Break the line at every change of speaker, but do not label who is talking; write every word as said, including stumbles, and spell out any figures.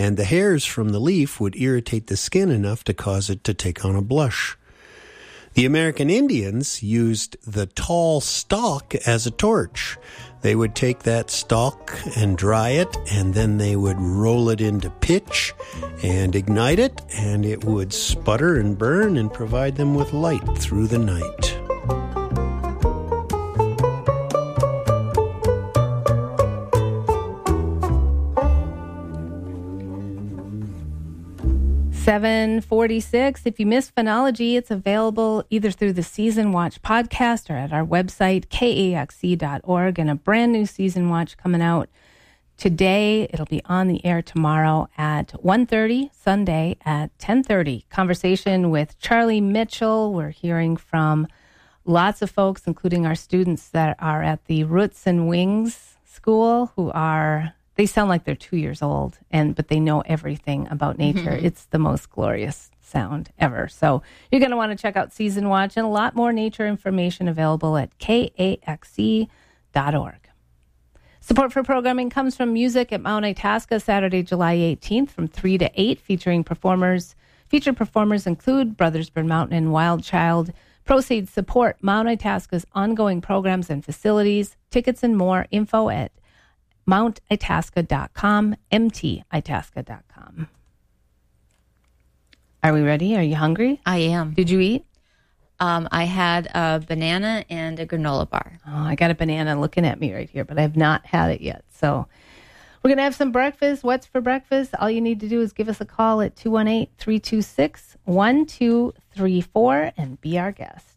and the hairs from the leaf would irritate the skin enough to cause it to take on a blush. The American Indians used the tall stalk as a torch. They would take that stalk and dry it, and then they would roll it into pitch and ignite it, and it would sputter and burn and provide them with light through the night.
seven forty-six. If you missed Phonology, it's available either through the Season Watch podcast or at our website, K A X E dot org, and a brand new Season Watch coming out today. It'll be on the air tomorrow at one thirty, Sunday at ten thirty. Conversation with Charlie Mitchell. We're hearing from lots of folks, including our students that are at the Roots and Wings School, who are... They sound like they're two years old, and but they know everything about nature. Mm-hmm. It's the most glorious sound ever. So you're going to want to check out Season Watch, and a lot more nature information available at K A X E dot org. Support for programming comes from Music at Mount Itasca, Saturday, July eighteenth from three to eight, featuring performers. Featured performers include Brothers Burn Mountain and Wild Child. Proceeds support Mount Itasca's ongoing programs and facilities. Tickets and more, info at mount itasca dot com, m t itasca dot com. Are we ready? Are you hungry?
I am.
Did you eat?
Um, I had a banana and a granola bar.
Oh, I got a banana looking at me right here, but I have not had it yet. So we're going to have some breakfast. What's for breakfast? All you need to do is give us a call at two one eight, three two six, one two three four and be our guest.